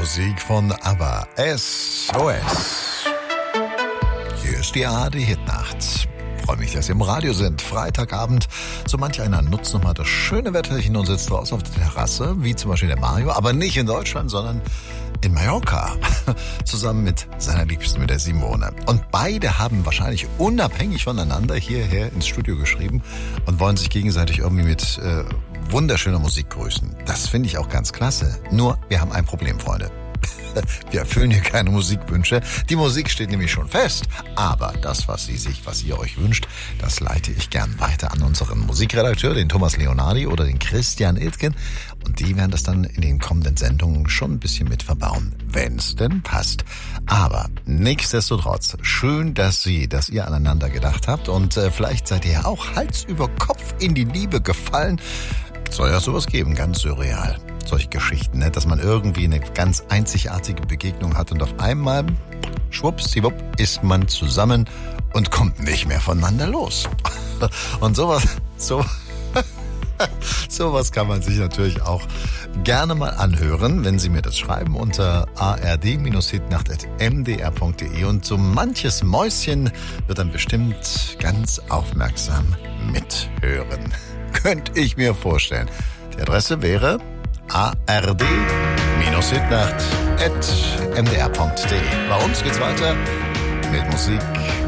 Musik von ABBA. SOS. Hier ist die ARD Hitnacht. Freue mich, dass Sie im Radio sind. Freitagabend. So manch einer nutzt nochmal das schöne Wetterchen und sitzt draußen auf der Terrasse, wie zum Beispiel der Mario, aber nicht in Deutschland, sondern in Mallorca. Zusammen mit seiner Liebsten, mit der Simone. Und beide haben wahrscheinlich unabhängig voneinander hierher ins Studio geschrieben und wollen sich gegenseitig irgendwie mit wunderschöner Musik grüßen. Das finde ich auch ganz klasse. Nur, wir haben ein Problem, Freunde. Wir erfüllen hier keine Musikwünsche. Die Musik steht nämlich schon fest. Aber das, was ihr euch wünscht, das leite ich gern weiter an unseren Musikredakteur, den Thomas Leonardi oder den Christian Iltgen. Und die werden das dann in den kommenden Sendungen schon ein bisschen mit verbauen, wenn es denn passt. Aber nichtsdestotrotz, schön, dass ihr aneinander gedacht habt. Und vielleicht seid ihr ja auch Hals über Kopf in die Liebe gefallen. Soll ja sowas geben, ganz surreal. Solche Geschichten, ne? Dass man irgendwie eine ganz einzigartige Begegnung hat und auf einmal, schwuppsdiwupp, ist man zusammen und kommt nicht mehr voneinander los. Und sowas kann man sich natürlich auch gerne mal anhören, wenn Sie mir das schreiben unter ard-hitnacht@mdr.de und so manches Mäuschen wird dann bestimmt ganz aufmerksam mithören. Könnte ich mir vorstellen. Die Adresse wäre ard-hitnacht@mdr.de. Bei uns geht's weiter mit Musik